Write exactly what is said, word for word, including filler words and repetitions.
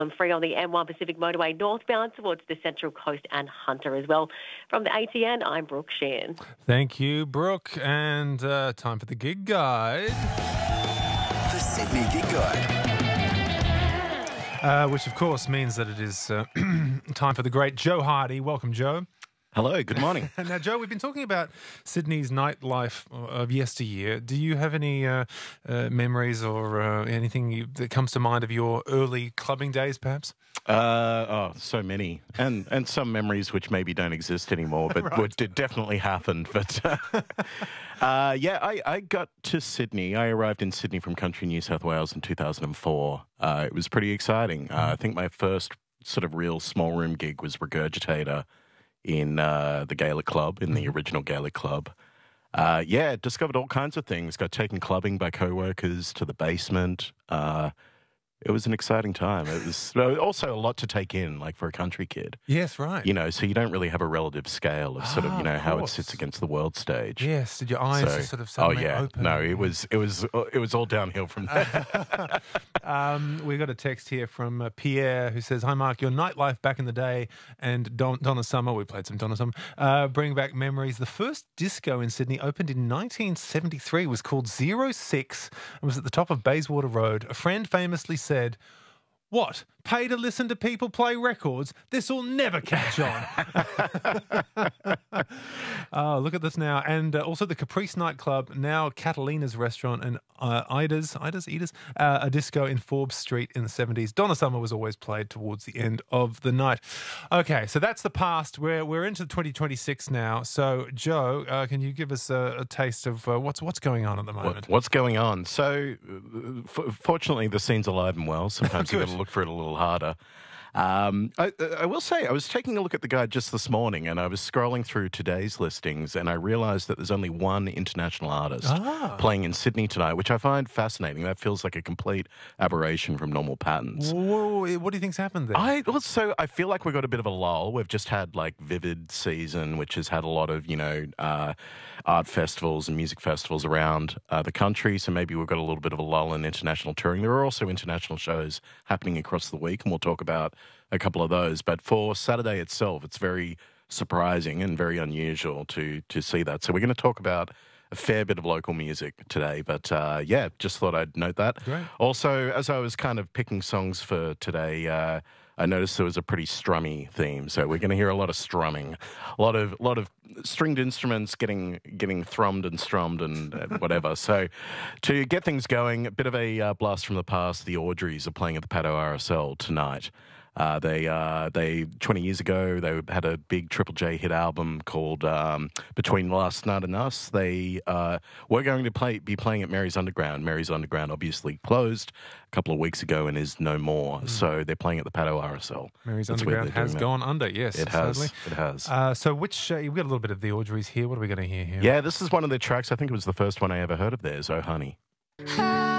I'm free on the M one Pacific Motorway northbound towards the Central Coast and Hunter as well. From the A T N, I'm Brooke Sheehan. Thank you, Brooke. And uh, time for the Gig Guide. The Sydney Gig Guide. Uh, which, of course, means that it is uh, time for the great Joe Hardy. Welcome, Joe. Hello, good morning. Now, Joe, we've been talking about Sydney's nightlife of yesteryear. Do you have any uh, uh, memories or uh, anything you, that comes to mind of your early clubbing days, perhaps? Uh, oh, so many. And and some memories which maybe don't exist anymore, but Right. what did definitely happened. But uh, uh, yeah, I, I got to Sydney. I arrived in Sydney from country New South Wales in two thousand four. Uh, it was pretty exciting. Uh, I think my first sort of real small room gig was Regurgitator in uh, the Gaelic Club, in the original Gaelic Club. Uh, yeah, discovered all kinds of things. Got taken clubbing by co-workers to the basement. Uh, it was an exciting time. It was also a lot to take in, like for a country kid. Yes, right. You know, so you don't really have a relative scale of sort of, Ah, you know, of how it course. sits against the world stage. Yes, did your eyes So- just sort of oh suddenly yeah, open? no, it was it was it was all downhill from there. Um, we got a text here from uh, Pierre who says, "Hi Mark, your nightlife back in the day and Don- Donna Summer, we played some Donna Summer, uh, bring back memories. The first disco in Sydney opened in nineteen seventy-three, was called Zero Six and was at the top of Bayswater Road. A friend famously said, 'What? Pay to listen to people play records? This'll never catch on.'" Oh, look at this now. And uh, also the Caprice nightclub, now Catalina's restaurant, and uh, Ida's, Ida's, Ida's, uh, a disco in Forbes Street in the seventies. Donna Summer was always played towards the end of the night. Okay, so that's the past. We're, we're into twenty twenty-six now. So, Joe, uh, can you give us a, a taste of uh, what's what's going on at the moment? What, what's going on? So, uh, f- fortunately, the scene's alive and well. Sometimes you've got to look for it a little harder. Um, I, I will say, I was taking a look at the guide just this morning, and I was scrolling through today's listings, and I realised that there's only one international artist Ah. playing in Sydney tonight, which I find fascinating. That feels like a complete aberration from normal patterns. Whoa, what do you think's happened there? I also I feel like we've got a bit of a lull. We've just had like Vivid season, which has had a lot of you know uh, art festivals and music festivals around uh, the country. So maybe we've got a little bit of a lull in international touring. There are also international shows happening across the week, and we'll talk about a couple of those. But for Saturday itself, it's very surprising and very unusual to to see that. So we're going to talk about a fair bit of local music today, but uh, yeah, just thought I'd note that. Great. Also, as I was kind of picking songs for today, uh, I noticed there was a pretty strummy theme, so we're going to hear a lot of strumming, a lot of lot of stringed instruments getting getting thrummed and strummed and uh, whatever. So, to get things going, a bit of a uh, blast from the past. The Audreys are playing at the Pato R S L tonight. Uh, they uh, they twenty years ago they had a big Triple J hit album called um, Between Last Night and Us. They uh, were going to play be playing at Mary's Underground. Mary's Underground obviously closed a couple of weeks ago and is no more. Mm. So they're playing at the Pato R S L. Mary's That's where Underground they're has doing gone under, yes. It has. Sadly. It has. Uh, so which, uh, we've got a little bit of the Audreys here. What are we going to hear here? Yeah, this is one of their tracks. I think it was the first one I ever heard of theirs, Oh Honey.